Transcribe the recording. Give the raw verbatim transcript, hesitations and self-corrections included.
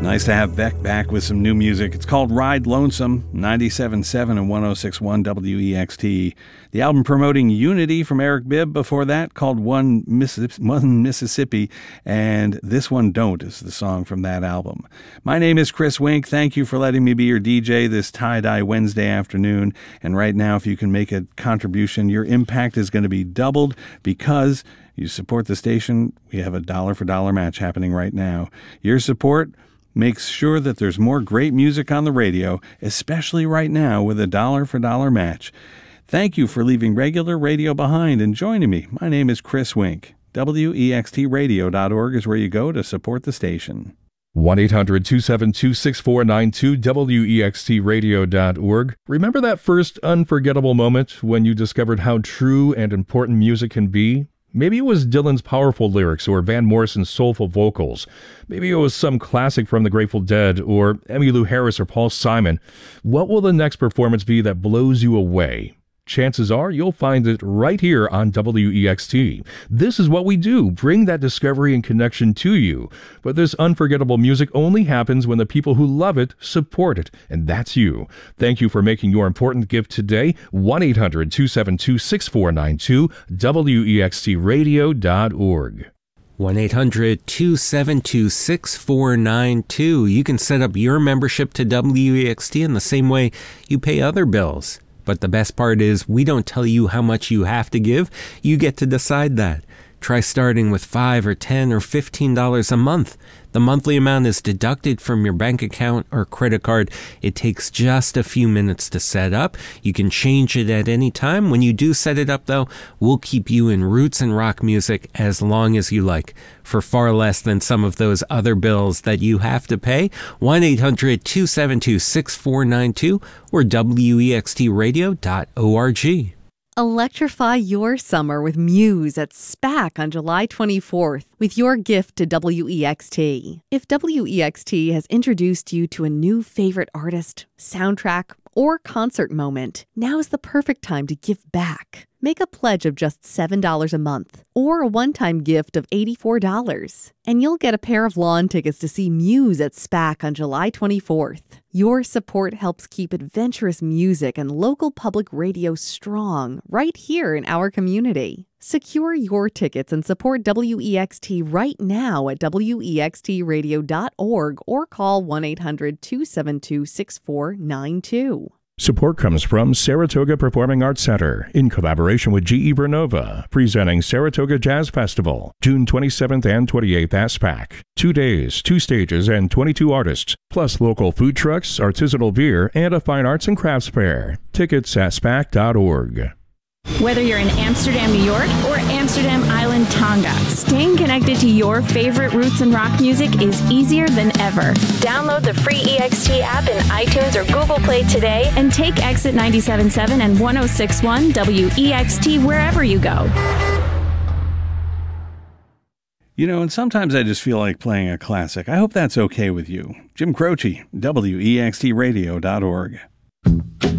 Nice to have Beck back with some new music. It's called Ride Lonesome, ninety-seven point seven and one oh six point one W E X T. The album promoting Unity from Eric Bibb before that, called One, Missis- One Mississippi, and This One Don't is the song from that album. My name is Chris Wink. Thank you for letting me be your D J this tie-dye Wednesday afternoon. And right now, if you can make a contribution, your impact is going to be doubled because you support the station. We have a dollar-for-dollar match happening right now. Your support makes sure that there's more great music on the radio, especially right now with a dollar-for-dollar match. Thank you for leaving regular radio behind and joining me. My name is Chris Wink. W E X T radio dot org is where you go to support the station. one eight hundred two seven two six four nine two, W E X T radio dot org. Remember that first unforgettable moment when you discovered how true and important music can be? Maybe it was Dylan's powerful lyrics or Van Morrison's soulful vocals. Maybe it was some classic from the Grateful Dead or Emmylou Harris or Paul Simon. What will the next performance be that blows you away? Chances are you'll find it right here on W E X T. This is what we do, bring that discovery and connection to you. But this unforgettable music only happens when the people who love it support it, and that's you. Thank you for making your important gift today. one eight hundred two seven two six four nine two, W E X T radio dot org. one eight hundred two seven two six four nine two. You can set up your membership to W E X T in the same way you pay other bills. But the best part is we don't tell you how much you have to give. You get to decide that. Try starting with five or ten or fifteen dollars a month. The monthly amount is deducted from your bank account or credit card. It takes just a few minutes to set up. You can change it at any time. When you do set it up, though, we'll keep you in roots and rock music as long as you like, for far less than some of those other bills that you have to pay. one eight hundred two seven two six four nine two or W E X T radio dot org. Electrify your summer with Muse at SPAC on July twenty-fourth with your gift to W E X T. If W E X T has introduced you to a new favorite artist, soundtrack, or concert moment, now is the perfect time to give back. Make a pledge of just seven dollars a month or a one-time gift of eighty-four dollars. And you'll get a pair of lawn tickets to see Muse at SPAC on July twenty-fourth. Your support helps keep adventurous music and local public radio strong right here in our community. Secure your tickets and support W E X T right now at W E X T radio dot org or call one eight hundred two seven two six four nine two. Support comes from Saratoga Performing Arts Center in collaboration with G E Vernova, presenting Saratoga Jazz Festival, June twenty-seventh and twenty-eighth at SPAC. Two days, two stages, and twenty-two artists, plus local food trucks, artisanal beer, and a fine arts and crafts fair. Tickets at spac dot org. Whether you're in Amsterdam, New York, or Amsterdam Island, Tonga, staying connected to your favorite roots and rock music is easier than ever. Download the free E X T app in iTunes or Google Play today and take Exit ninety-seven point seven and one oh six point one W E X T wherever you go. You know, and sometimes I just feel like playing a classic. I hope that's okay with you. Jim Croce, W E X T radio dot org.